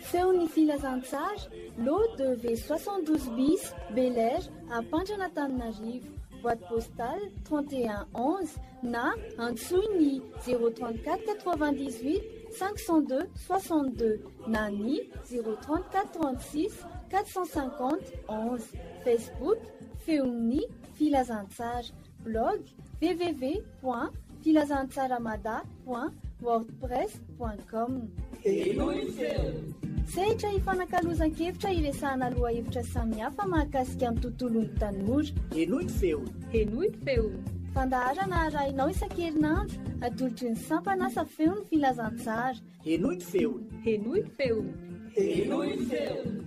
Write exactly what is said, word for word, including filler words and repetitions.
Feony filazantsara lot de V soixante-douze bis Bel-Air à Pandranatananarivo, boîte postale trente et un onze na antsoiny zéro trente-quatre quatre-vingt-dix-huit cinq cent deux soixante-deux na ni zéro trente-quatre trente-six quatre cent cinquante onze. Facebook Feony filazantsara, blog w w w point filazantsaramada point wordpress point com. Sehitra hifanankalozan-kevitra iresahana aloha hevitra samihafa mahakasika amin'ny tontolon'ny tanora. Henoy feo. Henoy feo. Fandaharana arahinao isan-kerinandro atolotry ny sampana asa feon'ny filazantsara. Henoy feo. Henoy feo. Henoy feo.